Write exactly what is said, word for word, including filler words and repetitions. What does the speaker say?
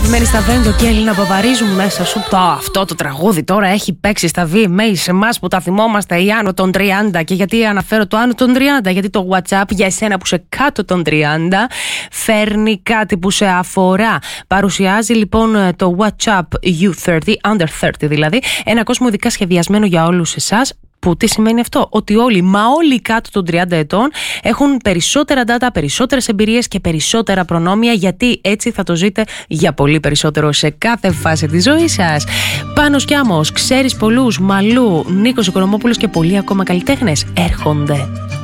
αγαπημένη Σταβέντο και Έλληνα Παπαρίζου μέσα σου. Το, αυτό το τραγούδι τώρα έχει παίξει στα βι εμ έι σε εμάς που τα θυμόμαστε οι άνω των τριάντα. Και γιατί αναφέρω το άνω των τριάντα? Γιατί το WhatsApp για εσένα που είσαι κάτω των τριάντα φέρνει κάτι που σε αφορά. Παρουσιάζει λοιπόν το WhatsApp γιου θέρτι, under θέρτι δηλαδή, ένα κόσμο ειδικά σχεδιασμένο για όλους εσάς. Που τι σημαίνει αυτό? Ότι όλοι, μα όλοι κάτω των τριάντα ετών έχουν περισσότερα data, περισσότερες εμπειρίες και περισσότερα προνόμια, γιατί έτσι θα το ζείτε για πολύ περισσότερο σε κάθε φάση της ζωής σας. Πάνος Κιάμος, ξέρεις πολλούς, Μαλού, Νίκος Οικονομόπουλος και πολλοί ακόμα καλλιτέχνες έρχονται.